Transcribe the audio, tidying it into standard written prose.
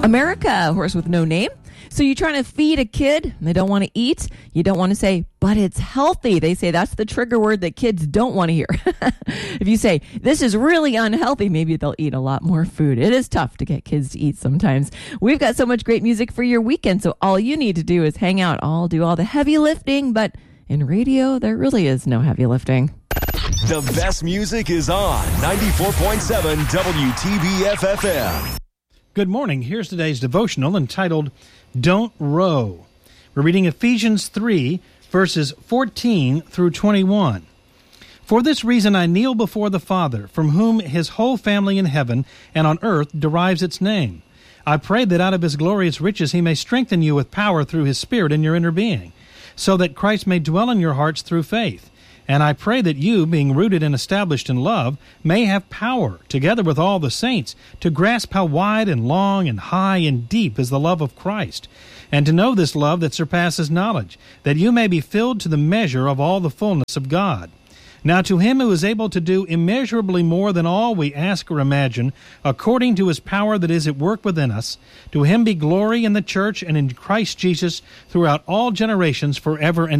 America, a horse with no name. So you're trying to feed a kid, and they don't want to eat. You don't want to say, but it's healthy. They say that's the trigger word that kids don't want to hear. If you say, this is really unhealthy, maybe they'll eat a lot more food. It is tough to get kids to eat sometimes. We've got so much great music for your weekend, so all you need to do is hang out. I'll do all the heavy lifting, but in radio, there really is no heavy lifting. The best music is on 94.7 WTBF-FM. Good morning. Here's today's devotional entitled, Don't Row. We're reading Ephesians 3, verses 14 through 21. For this reason I kneel before the Father, from whom his whole family in heaven and on earth derives its name. I pray that out of his glorious riches he may strengthen you with power through his Spirit in your inner being, so that Christ may dwell in your hearts through faith. And I pray that you, being rooted and established in love, may have power, together with all the saints, to grasp how wide and long and high and deep is the love of Christ, and to know this love that surpasses knowledge, that you may be filled to the measure of all the fullness of God. Now to him who is able to do immeasurably more than all we ask or imagine, according to his power that is at work within us, to him be glory in the church and in Christ Jesus throughout all generations forever and